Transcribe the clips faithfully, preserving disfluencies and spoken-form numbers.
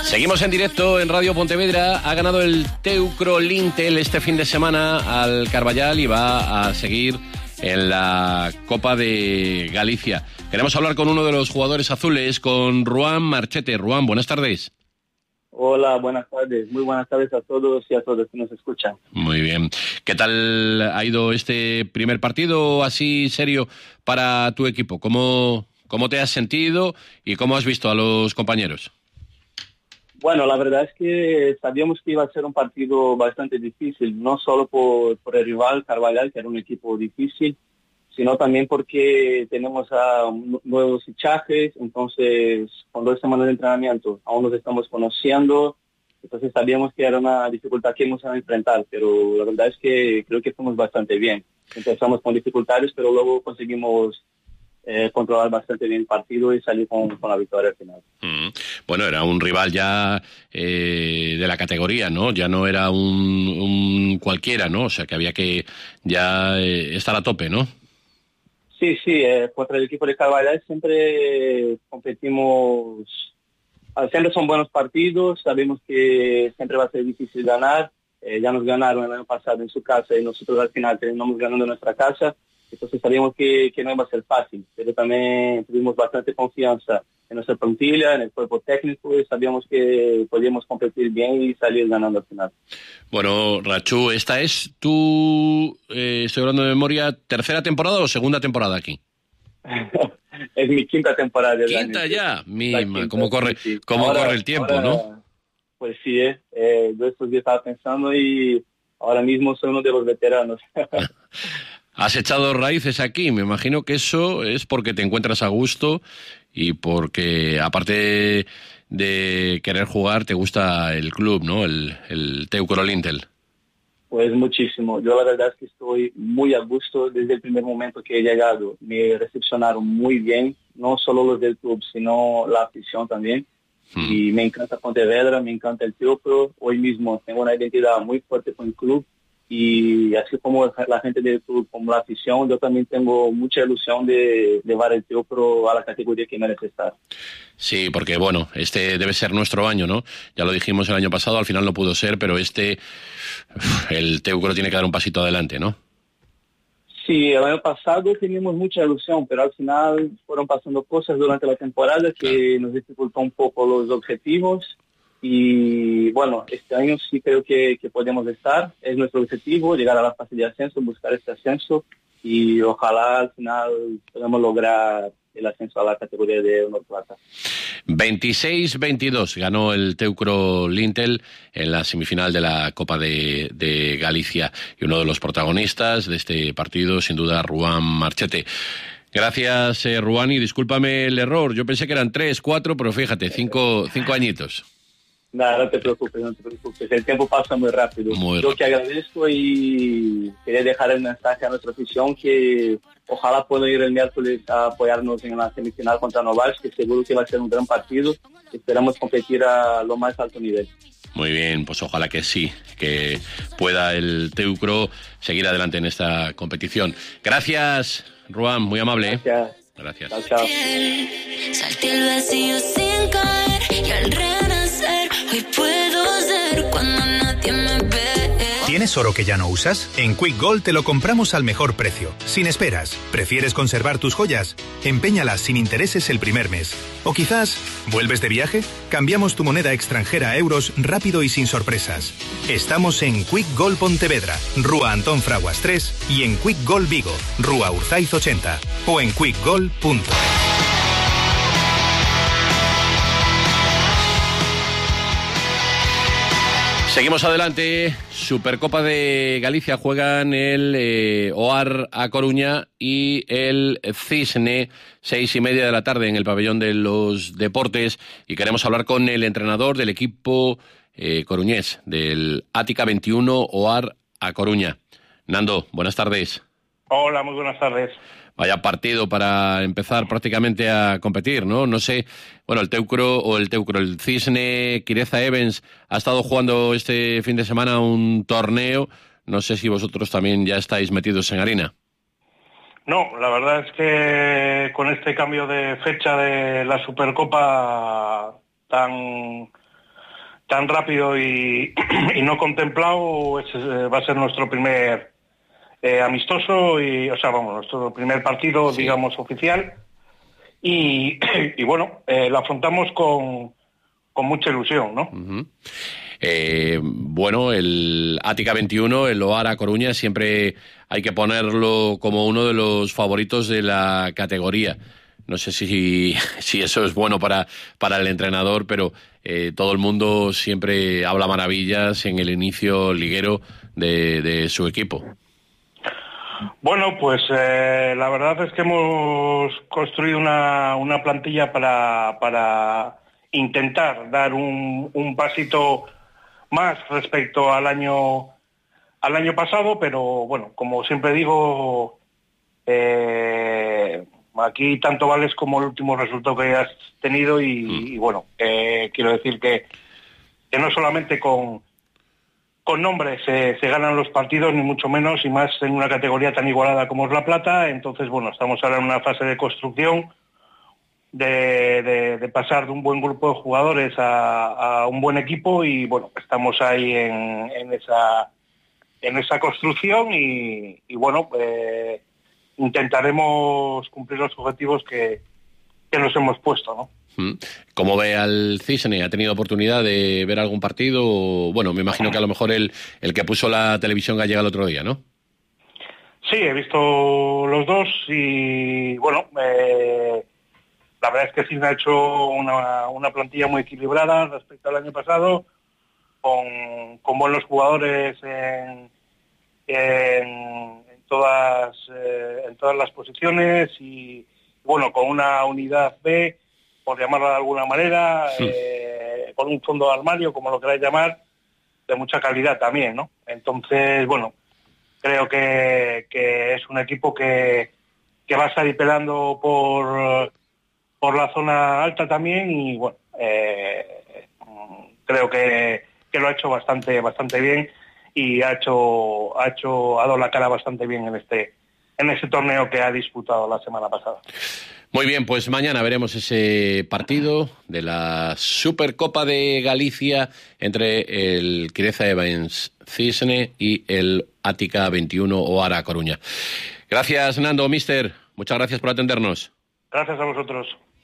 Seguimos en directo en Radio Pontevedra. Ha ganado el Teucro Lintel este fin de semana al Carballal y va a seguir en la Copa de Galicia. Queremos hablar con uno de los jugadores azules, con Ruan Marchete. Ruan, buenas tardes. Hola, buenas tardes. Muy buenas tardes a todos y a todos que nos escuchan. Muy bien. ¿Qué tal ha ido este primer partido así serio para tu equipo? ¿Cómo, cómo te has sentido y cómo has visto a los compañeros? Bueno, la verdad es que sabíamos que iba a ser un partido bastante difícil, no solo por, por el rival Carballal, que era un equipo difícil, sino también porque tenemos a nuevos fichajes, entonces con dos semanas de entrenamiento aún nos estamos conociendo, entonces sabíamos que era una dificultad que íbamos a enfrentar, pero la verdad es que creo que fuimos bastante bien. Empezamos con dificultades, pero luego conseguimos Eh, controlar bastante bien el partido y salir con, con la victoria al final. Mm. Bueno, era un rival ya eh, de la categoría, ¿no? Ya no era un, un cualquiera, ¿no? O sea, que había que ya eh, estar a tope, ¿no? Sí, sí, eh, contra el equipo de Carballal siempre competimos, siempre son buenos partidos, sabemos que siempre va a ser difícil ganar, eh, ya nos ganaron el año pasado en su casa y nosotros al final terminamos ganando en nuestra casa. Entonces sabíamos que, que no iba a ser fácil, pero también tuvimos bastante confianza en nuestra plantilla, en el cuerpo técnico, y sabíamos que podíamos competir bien y salir ganando al final. Bueno, Rachu, ¿esta es tu, eh, estoy hablando de memoria, tercera temporada o segunda temporada aquí? Es mi quinta temporada. ¿Quinta año, ya? sí. Mima, ¿cómo corre, sí. cómo ahora, corre el tiempo, ahora, no? Pues sí, eh, eh, yo estos días estaba pensando y ahora mismo soy uno de los veteranos. Has echado raíces aquí, me imagino que eso es porque te encuentras a gusto y porque, aparte de querer jugar, te gusta el club, ¿no? El, el Teucro Lintel. Pues muchísimo. Yo la verdad es que estoy muy a gusto desde el primer momento que he llegado. Me recepcionaron muy bien, no solo los del club, sino la afición también. Hmm. Y me encanta Pontevedra, me encanta el Teucro. Hoy mismo tengo una identidad muy fuerte con el club. Y así como la gente del club, como la afición, yo también tengo mucha ilusión de llevar el Teucro a la categoría que merece estar. Sí, porque bueno, este debe ser nuestro año, ¿no? Ya lo dijimos el año pasado, al final no pudo ser, pero este, el Teucro tiene que dar un pasito adelante, ¿no? Sí, el año pasado teníamos mucha ilusión, pero al final fueron pasando cosas durante la temporada que claro. Nos dificultó un poco los objetivos. Y bueno, este año sí creo que, que podemos estar, es nuestro objetivo, llegar a la fase de ascenso, buscar este ascenso y ojalá al final podamos lograr el ascenso a la categoría de honor plata. veintiséis veintidós ganó el Teucro Lintel en la semifinal de la Copa de, de Galicia y uno de los protagonistas de este partido, sin duda, Ruan Marchete. Gracias, eh, Ruan, y discúlpame el error, yo pensé que eran tres, cuatro, pero fíjate, cinco, cinco añitos. Nada, no te preocupes, no te preocupes. El tiempo pasa muy rápido. Muy Yo rápido. que agradezco y quería dejar el mensaje a nuestra afición que ojalá puedan ir el miércoles a apoyarnos en la semifinal contra Novals, que seguro que va a ser un gran partido. Esperamos competir a lo más alto nivel. Muy bien, pues ojalá que sí, que pueda el Teucro seguir adelante en esta competición. Gracias, Ruan, muy amable. Gracias. Gracias. Chao, chao. Salté el vacío sin caer y al renacer hoy puedo ser cuando nadie me ve. ¿Tienes oro que ya no usas? En Quick Gold te lo compramos al mejor precio, sin esperas. ¿Prefieres conservar tus joyas? Empeñalas sin intereses el primer mes. ¿O quizás vuelves de viaje? Cambiamos tu moneda extranjera a euros rápido y sin sorpresas. Estamos en Quick Gold Pontevedra, Rúa Antón Fraguas tres y en Quick Gold Vigo, Rúa Urzaiz ochenta o en quick gold punto es. Seguimos adelante. Supercopa de Galicia juegan el eh, O A R A Coruña y el Cisne, seis y media de la tarde en el pabellón de los deportes, y queremos hablar con el entrenador del equipo eh, coruñés, del Ática veintiuno O A R A Coruña. Nando, buenas tardes. Hola, muy buenas tardes. Vaya partido para empezar prácticamente a competir, ¿no? No sé, bueno, el Teucro o el Teucro, el Cisne Quireza Evans ha estado jugando este fin de semana un torneo. No sé si vosotros también ya estáis metidos en harina. No, la verdad es que con este cambio de fecha de la Supercopa tan tan rápido y, y no contemplado, es, va a ser nuestro primer eh, amistoso, y, o sea, vamos, nuestro primer partido, sí, digamos, oficial. Y, y bueno, eh, lo afrontamos con, con mucha ilusión, ¿no? Uh-huh. Eh, bueno, el Ática veintiuno, el Oar A Coruña, siempre hay que ponerlo como uno de los favoritos de la categoría. No sé si, si eso es bueno para, para el entrenador, pero eh, todo el mundo siempre habla maravillas en el inicio liguero de, de su equipo. Bueno, pues eh, la verdad es que hemos construido una, una plantilla para, para intentar dar un, un pasito más respecto al año al año pasado, pero bueno, como siempre digo, eh, aquí tanto vales como el último resultado que has tenido y, mm. y bueno, eh, quiero decir que, que no solamente con con nombres se, se ganan los partidos, ni mucho menos, y más en una categoría tan igualada como es la plata. Entonces, bueno, estamos ahora en una fase de construcción, de, de, de pasar de un buen grupo de jugadores a, a un buen equipo, y bueno, estamos ahí en, en esa en esa construcción y, y bueno, eh, intentaremos cumplir los objetivos que, que nos hemos puesto, ¿no? ¿Cómo ve al Cisne? ¿Ha tenido oportunidad de ver algún partido? Bueno, me imagino que a lo mejor el, el que puso la televisión gallega el otro día, ¿no? Sí, he visto los dos y bueno, eh, la verdad es que Cisne ha hecho una, una plantilla muy equilibrada respecto al año pasado, con, con buenos jugadores en, en, en, todas, eh, en todas las posiciones y bueno, con una unidad B, por llamarla de alguna manera, sí. eh, con un fondo de armario, como lo queráis llamar, de mucha calidad también, ¿no? Entonces, bueno, creo que, que es un equipo que, que va a estar peleando por, por la zona alta también y, bueno, eh, creo que, que lo ha hecho bastante bastante bien y ha hecho ha hecho ha dado la cara bastante bien en este en ese torneo que ha disputado la semana pasada. Muy bien, pues mañana veremos ese partido de la Supercopa de Galicia entre el Quireza Evans Cisne y el Ática veintiuno Oar A Coruña. Gracias, Nando, mister. Muchas gracias por atendernos. Gracias a vosotros.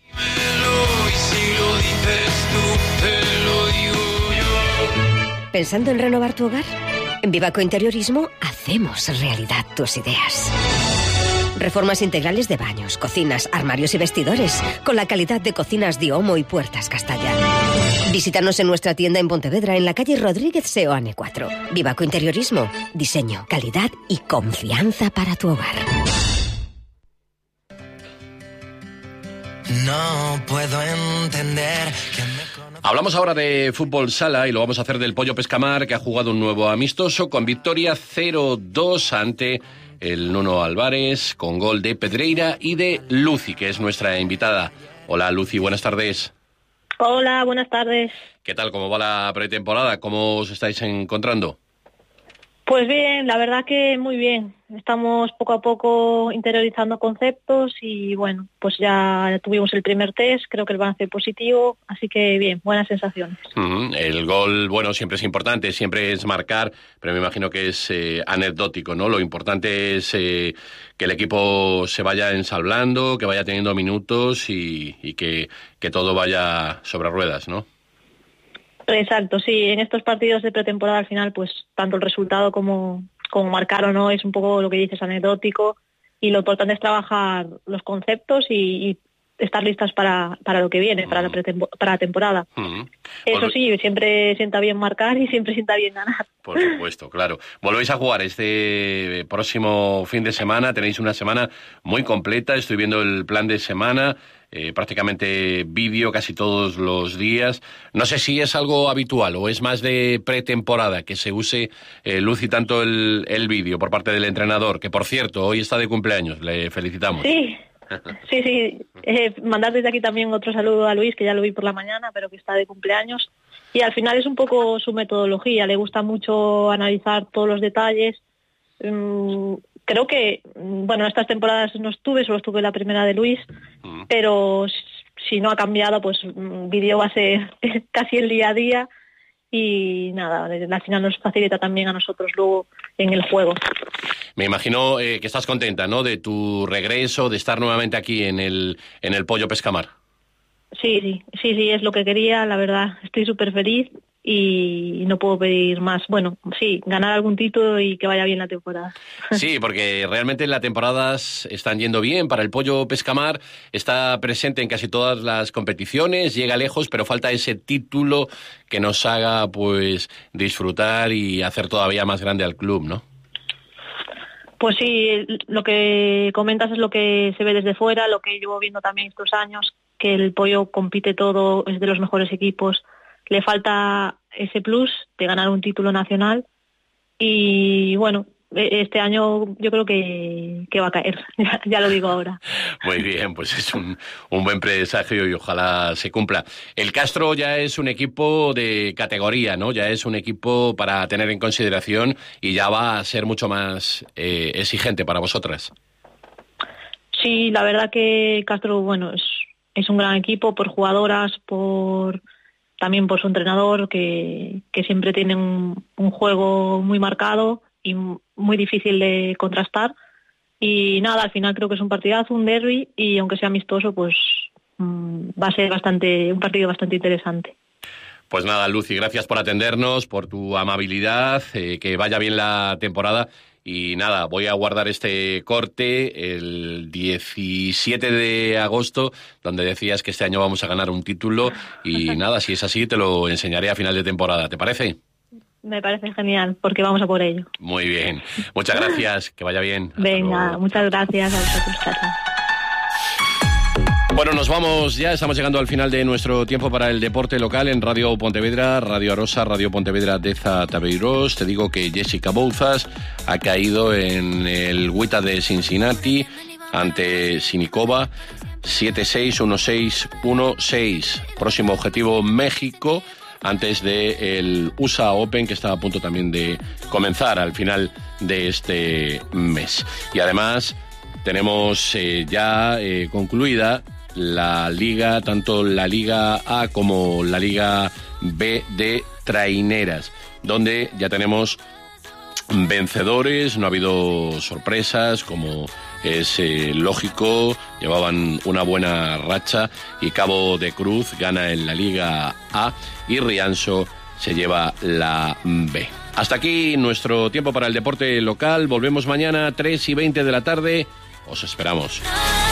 ¿Pensando en renovar tu hogar? En Vivaco Interiorismo hacemos realidad tus ideas. Reformas integrales de baños, cocinas, armarios y vestidores, con la calidad de Cocinas Diomo y Puertas Castalla. Visítanos en nuestra tienda en Pontevedra, en la calle Rodríguez Seoane cuatro. Vivaco Interiorismo, diseño, calidad y confianza para tu hogar. No puedo entender que me... Hablamos ahora de fútbol sala y lo vamos a hacer del Pollo Pescamar, que ha jugado un nuevo amistoso con victoria cero dos ante el Nuno Álvarez, con gol de Pedreira y de Lucy, que es nuestra invitada. Hola, Lucy, buenas tardes. Hola, buenas tardes. ¿Qué tal? ¿Cómo va la pretemporada? ¿Cómo os estáis encontrando? Pues bien, la verdad que muy bien. Estamos poco a poco interiorizando conceptos y bueno, pues ya tuvimos el primer test, creo que el balance positivo, así que bien, buenas sensaciones. Uh-huh. El gol, bueno, siempre es importante, siempre es marcar, pero me imagino que es eh, anecdótico, ¿no? Lo importante es eh, que el equipo se vaya ensalblando, que vaya teniendo minutos y, y que, que todo vaya sobre ruedas, ¿no? Exacto, sí, en estos partidos de pretemporada al final pues tanto el resultado como, como marcar o no es un poco lo que dices, anecdótico, y lo importante es trabajar los conceptos y, y estar listas para, para lo que viene, para la, pretempo- para la temporada. Uh-huh. Eso Vol- sí, siempre sienta bien marcar y siempre sienta bien ganar. Por supuesto, claro. Volvéis a jugar este próximo fin de semana, tenéis una semana muy completa, estoy viendo el plan de semana, eh, prácticamente vídeo casi todos los días. No sé si es algo habitual o es más de pretemporada que se use, eh, Lucy, tanto el, el vídeo por parte del entrenador, que por cierto, hoy está de cumpleaños, le felicitamos. Sí. Sí, sí, eh, mandar desde aquí también otro saludo a Luis, que ya lo vi por la mañana, pero que está de cumpleaños. Y al final es un poco su metodología, le gusta mucho analizar todos los detalles. Mm, creo que, bueno, estas temporadas no estuve, solo estuve la primera de Luis, mm. pero si no ha cambiado, pues vídeo va a ser casi el día a día. y nada, al final nos facilita también a nosotros luego en el juego. Me imagino eh, que estás contenta, ¿no?, de tu regreso, de estar nuevamente aquí en el, en el Pollo Pescamar. Sí, sí, sí, sí, es lo que quería, la verdad, estoy súper feliz y no puedo pedir más. Bueno, sí, ganar algún título y que vaya bien la temporada. Sí, porque realmente las temporadas están yendo bien para el Pollo Pescamar, está presente en casi todas las competiciones, llega lejos, pero falta ese título que nos haga pues disfrutar y hacer todavía más grande al club, ¿no? Pues sí, lo que comentas es lo que se ve desde fuera, lo que llevo viendo también estos años, que el Pollo compite todo, es de los mejores equipos. Le falta ese plus de ganar un título nacional y bueno, este año yo creo que, que va a caer, ya, ya lo digo ahora. Muy bien, pues es un, un buen presagio y ojalá se cumpla. El Castro ya es un equipo de categoría, ¿no? Ya es un equipo para tener en consideración y ya va a ser mucho más eh, exigente para vosotras. Sí, la verdad que Castro, bueno, es, es un gran equipo por jugadoras, por también por su entrenador, que, que siempre tiene un, un juego muy marcado y muy difícil de contrastar. Y nada, al final creo que es un partidazo, un derbi, y aunque sea amistoso, pues mmm, va a ser bastante un partido bastante interesante. Pues nada, Lucy, gracias por atendernos, por tu amabilidad, eh, que vaya bien la temporada. Y nada, voy a guardar este corte el diecisiete de agosto, donde decías que este año vamos a ganar un título. Y nada, si es así, te lo enseñaré a final de temporada. ¿Te parece? Me parece genial, porque vamos a por ello. Muy bien. Muchas gracias, que vaya bien. Hasta Venga, luego. muchas gracias a vosotros, Tata. Bueno, nos vamos ya, estamos llegando al final de nuestro tiempo para el deporte local en Radio Pontevedra, Radio Arosa, Radio Pontevedra de Tabeiros. Te digo que Jessica Bouzas ha caído en el Huita de Cincinnati ante Sinikova, siete seis, uno seis, uno seis. Próximo objetivo México, antes del U S A Open, que está a punto también de comenzar al final de este mes. Y además tenemos eh, ya eh, concluida la liga, tanto la Liga A como la Liga B de traineras, donde ya tenemos vencedores, no ha habido sorpresas, como es eh, lógico, llevaban una buena racha y Cabo de Cruz gana en la Liga A y Rianxo se lleva la B. Hasta aquí nuestro tiempo para el deporte local, volvemos mañana tres y veinte de la tarde, os esperamos.